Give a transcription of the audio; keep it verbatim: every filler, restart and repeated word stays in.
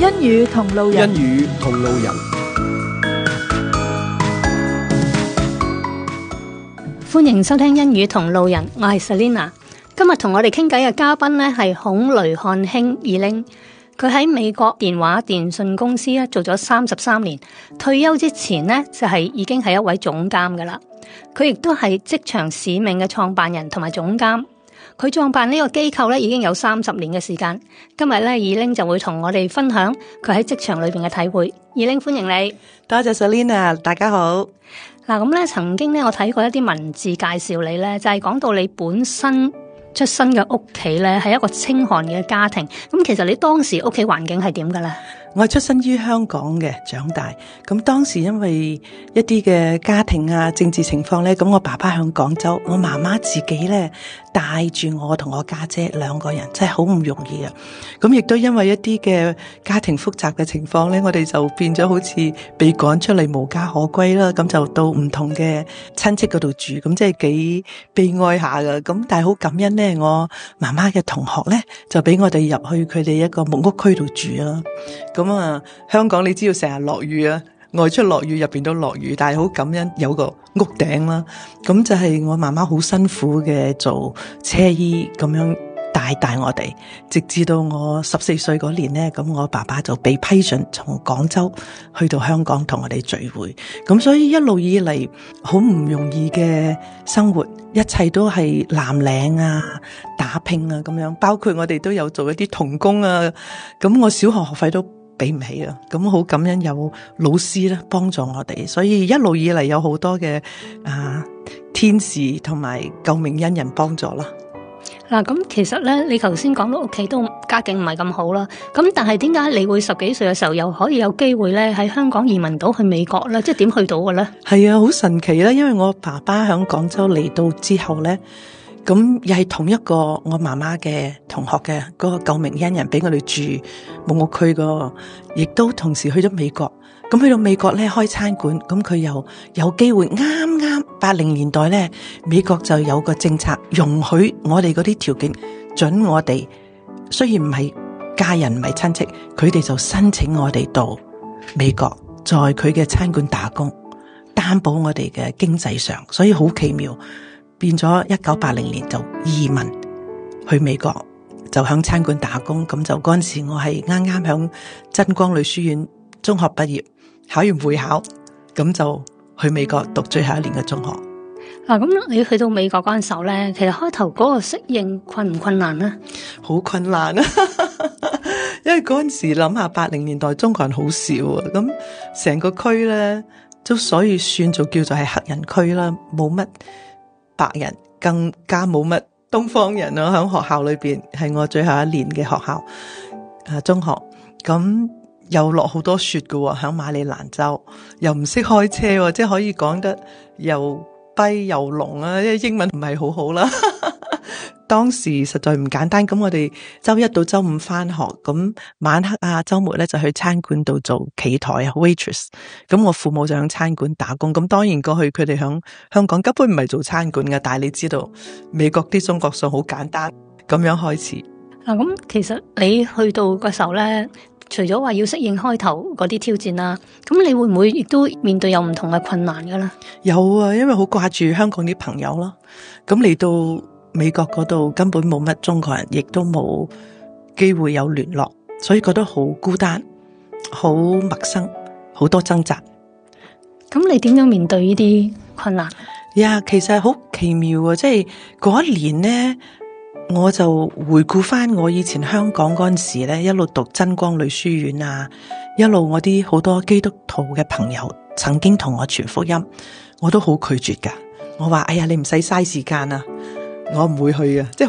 欣語同路人， 欣語同路人。 歡迎收聽欣語同路人，我係 Selina。今日同我哋傾偈嘅嘉賓呢係孔雷漢卿 Elaine， 佢喺美國電話電信公司咧做咗三十三年，退休之前呢就係已經係一位總監噶啦。佢亦都係職場使命嘅創辦人同埋總監。佢創辦呢個機構咧已經有三十年嘅時間。今日咧 Elaine 就會同我哋分享佢喺職場裏邊嘅體會。Elaine，歡迎你。 多謝 Selina， 大家好。 嗱，咁咧曾經咧我睇過一啲文字介紹你咧，就係講到你本身出身嘅屋企咧係一個清寒嘅家庭。咁其實你當時屋企環境係點噶咧？ 我係出身於香港嘅，長大。咁當時因為一啲嘅家庭啊、政治情況咧，咁我爸爸響廣州，我媽媽自己咧帶住我同我家姐兩個人，真係好唔容易啊！咁亦都因為一啲嘅家庭複雜嘅情況咧，我哋就變咗好似被趕出嚟無家可歸啦。咁就到唔同嘅親戚嗰度住，咁即係幾悲哀下噶。咁但係好感恩咧，我媽媽嘅同學咧就俾我哋入去佢哋一個木屋區度住啦。咁啊，香港你知道成日落雨啊，外出落雨，入邊都落雨，但係好感恩有個屋頂啦。咁就係我媽媽好辛苦嘅做車衣咁樣帶帶我哋，直至到我十四歲嗰年呢，咁我爸爸就被批准從廣州去到香港同我哋聚會。咁所以一路以嚟好唔容易嘅生活，一切都係藍領啊、打拼啊咁樣，包括我哋都有做一啲童工啊。咁我小學學費都俾唔起啊，咁好感恩有老師咧幫助我哋，所以一路以嚟有好多嘅啊天使同埋救命恩人幫助啦。 嗱，咁其實咧，你頭先講到屋企都家境唔係咁好啦，咁但係點解你會十幾歲嘅時候又可以有機會咧喺香港移民到去美國咧？即係點去到嘅咧？係啊，好神奇啦！因為我爸爸響廣州嚟到之後咧，咁又係同一個我媽媽嘅同學嘅嗰個救命恩人俾我哋住木屋區個，亦都同時去咗美國。咁去到美國咧開餐館，咁佢又有機會啱啱八零年代咧，美國就有個政策容許我哋嗰啲條件准我哋，雖然唔係家人唔係親戚，佢哋就申請我哋到美國，在佢嘅餐館打工，擔保我哋嘅經濟上，所以好奇妙。變咗一九八零年就移民去美國，就響餐館打工。咁就嗰陣時我係啱啱響真光女書院中學畢業，考完會考，咁就去美國讀最後一年嘅中學。 嗱，咁你去到美國嗰陣時候咧，其實開頭嗰個適應困唔困難咧？ 好困難啊！因為嗰陣時諗下八零年代中國人好少啊，咁成個區咧都所以算做叫做係黑人區啦，冇乜白人，更加冇乜東方人啊！喺學校裏邊係我最後一年嘅學校，誒中學，咁又落好多雪㗎喎，喺馬里蘭州，又唔識開車，即係可以講得又跛又聾啊！因為英文唔係好好啦。當時實在唔簡單，咁我哋周一到周五翻學，咁晚黑啊周末咧就去餐館度做企台啊 waitress， 咁我父母就喺餐館打工，咁當然過去佢哋喺香港根本唔係做餐館嘅，但係你知道美國啲中國餸好簡單，咁樣開始。 嗱，咁其實你去到嗰時候咧，除咗話要適應開頭嗰啲挑戰啦，咁你會唔會亦都面對有唔同嘅困難噶啦？ 有啊，因為好掛住香港啲朋友咯，咁嚟到美國嗰度根本冇乜中國人，亦都冇機會有聯絡，所以覺得好孤單，好陌生，好多掙扎。 咁你點樣面對呢啲困難？ 呀，其實好奇妙啊！即係嗰一年呢，我就回顧翻我以前香港嗰陣時咧，一路讀真光女書院啊，一路我啲好多基督徒嘅朋友曾經同我傳福音，我都好拒絕噶。我話哎呀，你唔使嘥時間啊，我唔會去啊，即係